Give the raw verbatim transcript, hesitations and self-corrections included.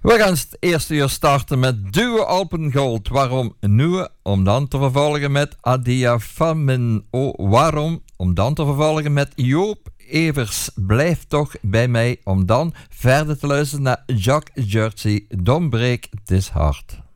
We gaan het eerste uur starten met Duo Alpengold. Waarom nu? Om dan te vervolgen met Adia Famin. Oh, waarom? Om dan te vervolgen met Joop Evers. Blijf toch bij mij. Om dan verder te luisteren naar Jack Jersey. Don't break this heart.